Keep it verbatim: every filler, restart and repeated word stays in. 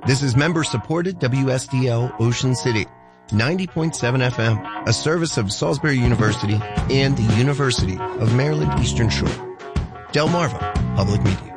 This is member-supported W S D L Ocean City, ninety point seven F M, a service of Salisbury University and the University of Maryland Eastern Shore. Delmarva Public Media.